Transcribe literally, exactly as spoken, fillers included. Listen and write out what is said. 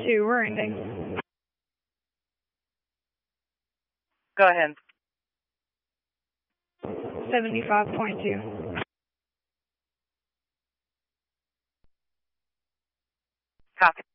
two, we're ending. Go ahead. seventy-five point two. Copy.